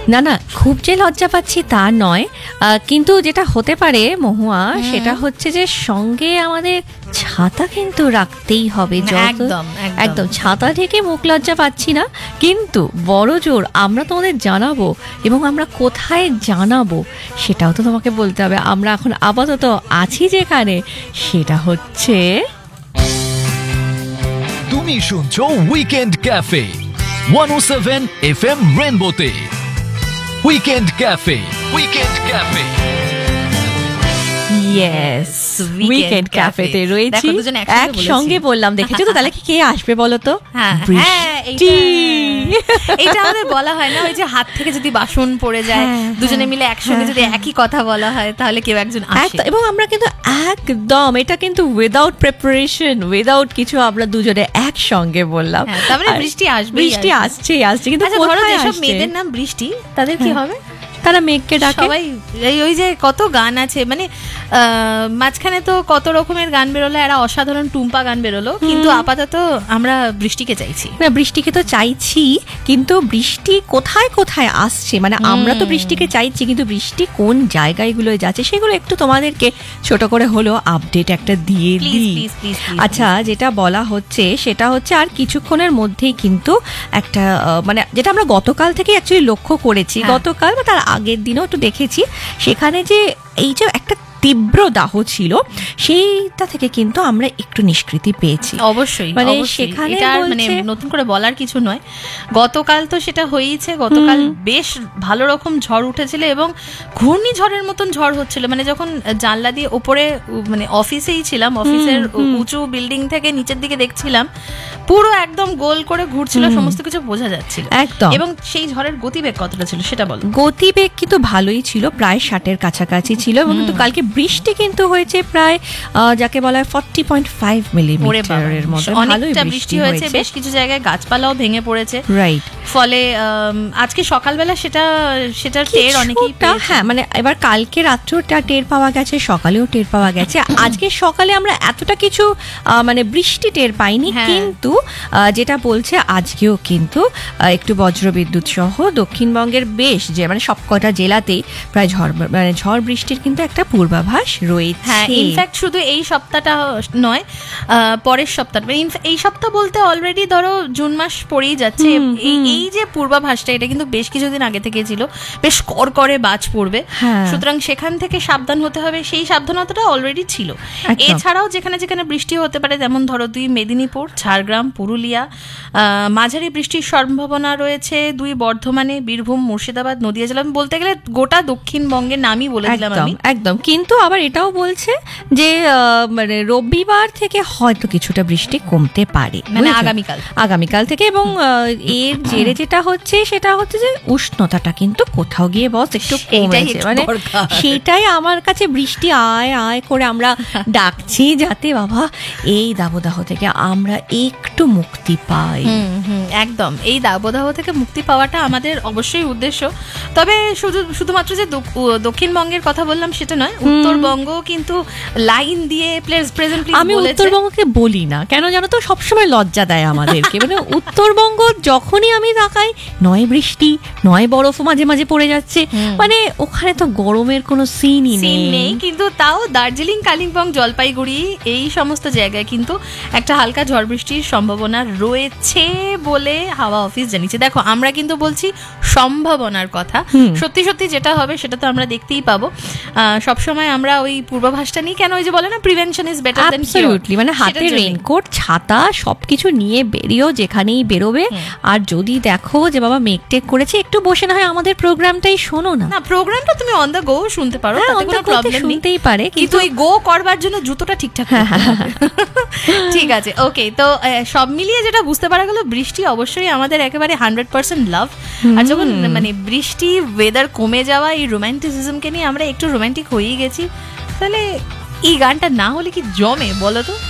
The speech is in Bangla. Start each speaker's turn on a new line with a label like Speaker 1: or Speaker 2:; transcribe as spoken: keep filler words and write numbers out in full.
Speaker 1: না না, খুব যে লজ্জা পাচ্ছি তা নয়, কিন্তু যেটা হতে পারে মহুয়া সেটা হচ্ছে যে সঙ্গে আমাদের ছাতা কিন্তু রাখতেই হবে।
Speaker 2: একদম
Speaker 1: একদম ছাতা থেকে মুখ লজ্জা পাচ্ছি না, কিন্তু বড় জোর আমরা তোমাদের জানাবো, এবং আমরা কোথায় জানাবো সেটাও তো তোমাকে বলতে হবে। আমরা এখন আপাতত আছি যেখানে, সেটা হচ্ছে
Speaker 3: তুমি শুনছো উইকেন্ড ক্যাফে ওয়ান ও seven F M রেনবোতে। Weekend cafe, weekend cafe.
Speaker 1: Yes, weekend ক্যাফেতে রয়েছি, একসঙ্গে বললাম। দেখেছো তো, তাহলে কি কে আসবে বলো তো? বৃষ্টি।
Speaker 2: এটা আমাদের বলা হয় না, ওই যে হাত থেকে যদি বাসন পড়ে যায়, দুজনে মিলে একসঙ্গে যদি একই কথা বলা হয় তাহলে কেউ একজন আসে।
Speaker 1: এবং আমরা কিন্তু একদম এটা কিন্তু উইদাউট প্রিপারেশন, উইদাউট কিছু, আমরা দুজনে একসঙ্গে বললাম
Speaker 2: তারপরে বৃষ্টি আসবে,
Speaker 1: বৃষ্টি আসছে আসছে কিন্তু
Speaker 2: যেসব মেয়েদের নাম বৃষ্টি তাদের কি হবে?
Speaker 1: তারা মেঘকে ডাকে।
Speaker 2: সবাই ওই যে কত গান আছে, মানে মাঝখানে তো কত রকমের গান বেরোলো, একটা অসাধারণ টুম্পা গান বেরোলো, কিন্তু আপাতত আমরা বৃষ্টিকে চাইছি।
Speaker 1: না, বৃষ্টিকে তো চাইছি, কিন্তু বৃষ্টি কোথায় কোথায় আসছে, মানে আমরা তো বৃষ্টিকে চাইছি, কিন্তু বৃষ্টি কোন জায়গাগুলোয় যাচ্ছে সেগুলো একটু তোমাদেরকে ছোট করে হলো আপডেট একটা দিয়ে দিই। আচ্ছা, যেটা বলা হচ্ছে সেটা হচ্ছে আর কিছুক্ষণের মধ্যেই কিন্তু একটা, মানে যেটা আমরা গতকাল থেকে অ্যাকচুয়ালি লক্ষ্য করেছি, গতকাল বা তার আগের দিনও একটু দেখেছি, সেখানে যে এই যে একটা তীব্র দাহ ছিল, সেইটা থেকে কিন্তু আমরা একটু নিষ্কৃতি পেয়েছি।
Speaker 2: অবশ্যই,
Speaker 1: মানে সেখানে
Speaker 2: মানে নতুন করে বলার কিছু নয়, গতকাল তো সেটা হয়েছে। গতকাল বেশ ভালো রকম ঝড় উঠেছিল এবং ঘূর্ণিঝড়ের মতন ঝড় হচ্ছিল, মানে যখন জানলা দিয়ে ওপরে, মানে অফিসেই ছিলাম, অফিসের উঁচু বিল্ডিং থেকে নিচের দিকে দেখছিলাম, পুরো একদম গোল করে ঘুরছিল, সমস্ত কিছু বোঝা যাচ্ছিল একদম। এবং সেই ঝড়ের গতিবেগ কতটা ছিল সেটা বলো।
Speaker 1: গতিবেগ কিন্তু ভালোই ছিল, প্রায় ষাটের কাছাকাছি ছিল, এবং কিন্তু কালকে বৃষ্টি কিন্তু হয়েছে প্রায় যাকে বলা হয় ফর্টি পয়েন্ট ফাইভ মিলিমিটারের মতো,
Speaker 2: অনেকটা বৃষ্টি হয়েছে। বেশ কিছু জায়গায় গাছপালাও ভেঙে পড়েছে,
Speaker 1: রাইট।
Speaker 2: ফলে আজকে সকালবেলা সেটা সেটার টের অনেকেই,
Speaker 1: হ্যাঁ, মানে এবার কালকে রাত্রেটা টের পাওয়া গেছে, সকালেও টের পাওয়া গেছে। আজকে সকালে আমরা এতটা কিছু মানে বৃষ্টি টের পাইনি, কিন্তু যেটা বলছে আজকেও কিন্তু একটু বজ্রবিদ্যুৎ সহ দক্ষিণবঙ্গের বেশ যে মানে সবকটা জেলাতেই প্রায় ঝড়, মানে ঝড় বৃষ্টির কিন্তু একটা পূর্বাভাস রয়েছে।
Speaker 2: হ্যাঁ, ইনফ্যাক্ট শুধু এই সপ্তাহটা নয়, পরের সপ্তাহ, এই সপ্তাহ বলতে অলরেডি ধরো জুন মাস পড়েই যাচ্ছে, এই যে পূর্বাভাসটা এটা কিন্তু বেশ কিছুদিন আগে থেকে ছিল, বেশ করকরে বাজ পড়বে, সুতরাং সেখান থেকে সাবধান হতে হবে, সেই সাবধানতাটা অলরেডি ছিল। এছাড়াও যেখানে যেখানে বৃষ্টি হতে পারে, যেমন ধরো দুই মেদিনীপুর, ঝাড়গ্রাম, পুরুলিয়া, মাঝারি বৃষ্টির সম্ভাবনা রয়েছে দুই বর্ধমানে, বীরভূম, মুর্শিদাবাদ, নদিয়া জেলা, বলতে গেলে গোটা দক্ষিণবঙ্গের নামই বলে দিলাম আমি
Speaker 1: একদম। কিন্তু আবার এটাও বলছে যে মানে রবিবার থেকে হয়তো কিছুটা বৃষ্টি কমতে পারে,
Speaker 2: মানে আগামীকাল
Speaker 1: আগামীকাল থেকে। এবং এর জেরে যেটা হচ্ছে সেটা হচ্ছে যে উষ্ণতাটা কিন্তু কোথাও গিয়ে বস একটু কমেছে, মানে সেটাই আমার কাছে বৃষ্টি আয় আয় করে আমরা ডাকছি, যাতে বাবা এই দাবদাহ থেকে আমরা একটু মুক্তি পাই।
Speaker 2: একদম, এই দাবদাহ থেকে মুক্তি পাওয়াটা আমাদের অবশ্যই উদ্দেশ্য। তবে শুধু শুধুমাত্র যে দক্ষিণবঙ্গের কথা বললাম সেটা নয়, উত্তরবঙ্গ কিন্তু লাইন দিয়ে প্রেজেন্ট প্লিজ।
Speaker 1: আমি উত্তরবঙ্গকে বলি না কেন জানো তো, সবসময় লজ্জা দেয় আমাদেরকে, মানে উত্তরবঙ্গ যখনই আমি তাকাই, নয় বৃষ্টি নয় বরফ মাঝে মাঝে পড়ে যাচ্ছে, মানে ওখানে তো গরমের কোনো সিনই নেই,
Speaker 2: কিন্তু তাও দার্জিলিং, কালিম্পং, জলপাইগুড়ি এই সমস্ত জায়গায় কিন্তু একটা হালকা ঝড় বৃষ্টির সম্ভাবনা রয়েছে বলে হাওয়া অফিস জানিয়েছে। দেখো, আমরা কিন্তু বলছি সম্ভাবনার কথা, সত্যি সত্যি যেটা হবে সেটা তো আমরা দেখতেই পাবো। সবসময় আমরা ওই পূর্বাভাসটা নিই, কেন ওই যে বলে না, prevention is better than cure,
Speaker 1: মানে হাতে রেইনকোট, ছাতা সবকিছু নিয়ে বেরিয়েও যেখানেই বেরোবে। আর যদি দেখো যে বাবা মেঘ টেক করেছে, একটু বসে না হয় আমাদের প্রোগ্রামটাই শোনো না।
Speaker 2: না, প্রোগ্রামটা তুমি অন দ্য গো শুনতে পারো, তাতে কোনো প্রবলেম নেই,
Speaker 1: শুনতেই পারে,
Speaker 2: কিন্তু ওই গো করবার জন্য জুতোটা ঠিকঠাক। ঠিক আছে, ওকে। তো সব মিলিয়ে যেটা বুঝতে পারা গেল, বৃষ্টি অবশ্যই আমাদের একেবারে হান্ড্রেড পার্সেন্ট লাভ। আর যখন মানে বৃষ্টি, ওয়েদার কমে যাওয়া, এই রোম্যান্টিসিজমকে নিয়ে আমরা একটু রোম্যান্টিক হয়েই গেছি, তাহলে এই গানটা না হলে কি জমে বলো তো?